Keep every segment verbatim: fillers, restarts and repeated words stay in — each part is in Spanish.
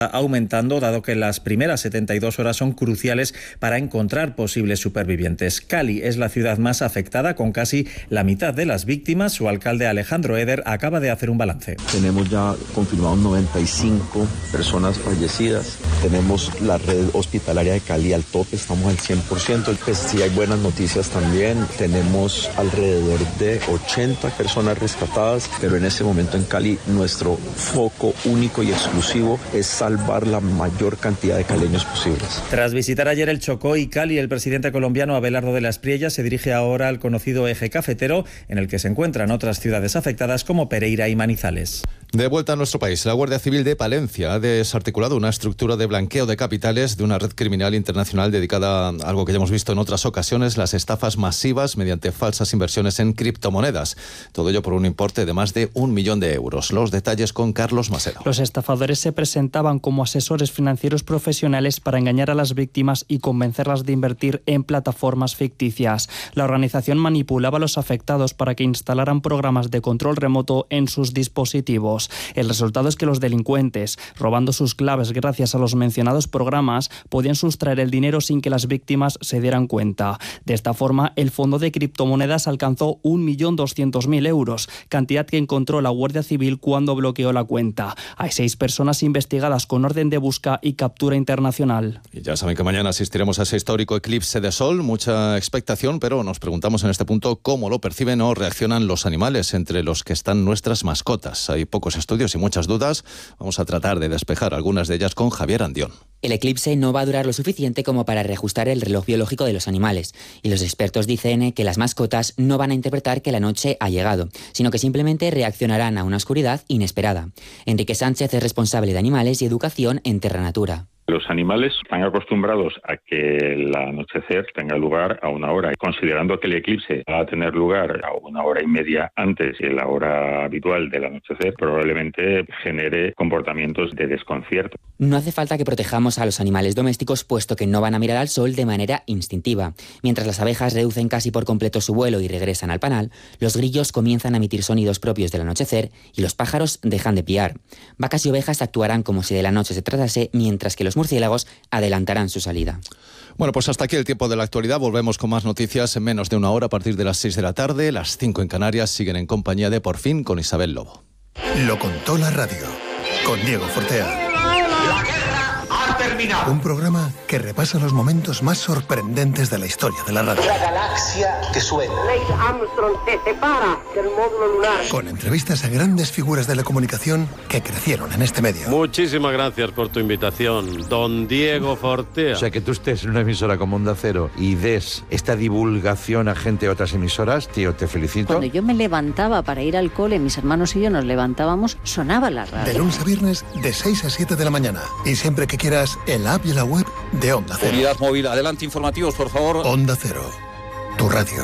aumentando, dado que las primeras setenta y dos horas son cruciales para encontrar posibles supervivientes. Cali es la ciudad más afectada, con casi la mitad de las víctimas. Su alcalde Alejandro Eder acaba de hacer un balance. Tenemos ya confirmados noventa y cinco personas fallecidas. Tenemos la red hospitalaria de Cali al tope, estamos al cien por ciento. Pues sí hay buenas noticias también. Tenemos alrededor de ochenta personas rescatadas, pero en este momento en Cali nuestro foco único y exclusivo es salvar la mayor cantidad de caleños posibles. Tras visitar ayer el Chocó y Cali, el presidente colombiano Abelardo de la Espriella se dirige ahora al conocido eje cafetero, en el que se encuentran otras ciudades afectadas como Pereira y Manizales. De vuelta a nuestro país, la Guardia Civil de Palencia ha desarticulado una estructura de blanqueo de capitales de una red criminal internacional dedicada a algo que ya hemos visto en otras ocasiones, las estafas masivas mediante falsas inversiones en criptomonedas. Todo ello por un importe de más de un millón de euros. Los detalles con Carlos Masero. Los estafadores se presentaban como asesores financieros profesionales para engañar a las víctimas y convencerlas de invertir en plataformas ficticias. La organización manipulaba a los afectados para que instalaran programas de control remoto en sus dispositivos. El resultado es que los delincuentes, robando sus claves gracias a los mencionados programas, podían sustraer el dinero sin que las víctimas se dieran cuenta. De esta forma, el fondo de criptomonedas alcanzó un millón doscientos mil euros, cantidad que encontró la Guardia Civil cuando bloqueó la cuenta. Hay seis personas investigadas con orden de busca y captura internacional. Y ya saben que mañana asistiremos a ese histórico eclipse de sol, mucha expectación, pero nos preguntamos en este punto cómo lo perciben o reaccionan los animales, entre los que están nuestras mascotas. Hay pocos estudios y muchas dudas. Vamos a tratar de despejar algunas de ellas con Javier Andión. El eclipse no va a durar lo suficiente como para reajustar el reloj biológico de los animales, y los expertos dicen que las mascotas no van a interpretar que la noche ha llegado, sino que simplemente reaccionarán a una oscuridad inesperada. Enrique Sánchez es responsable de Animales y Educación en Terra Natura. Los animales están acostumbrados a que el anochecer tenga lugar a una hora. Considerando que el eclipse va a tener lugar a una hora y media antes de la hora habitual del anochecer, probablemente genere comportamientos de desconcierto. No hace falta que protejamos a los animales domésticos, puesto que no van a mirar al sol de manera instintiva. Mientras las abejas reducen casi por completo su vuelo y regresan al panal, los grillos comienzan a emitir sonidos propios del anochecer y los pájaros dejan de piar. Vacas y ovejas actuarán como si de la noche se tratase, mientras que los murciélagos adelantarán su salida. Bueno, pues hasta aquí el tiempo de la actualidad. Volvemos con más noticias en menos de una hora a partir de las seis de la tarde. Las cinco en Canarias. Siguen en compañía de Por Fin con Isabel Lobo. Lo contó la radio con Diego Fortea. La guerra ha terminado. Un programa que repasa los momentos más sorprendentes de la historia de la radio. La galaxia que suena. Neil Armstrong se separa del módulo lunar. Con entrevistas a grandes figuras de la comunicación que crecieron en este medio. Muchísimas gracias por tu invitación, don Diego Fortea. O sea, que tú estés en una emisora como Onda Cero y des esta divulgación a gente de otras emisoras, tío, te felicito. Cuando yo me levantaba para ir al cole, mis hermanos y yo nos levantábamos, sonaba la radio. De lunes a viernes, de seis a siete de la mañana. Y siempre que quieras, en la app y la web de Onda Cero. Unidad móvil, adelante, informativos, por favor. Onda Cero, tu radio.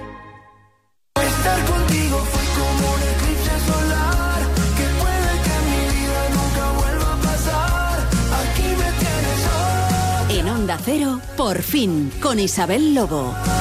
Estar contigo fue como un eclipse solar, que puede que mi vida nunca vuelva a pasar. Aquí me tienes hoy. En Onda Cero, Por Fin, con Isabel Lobo.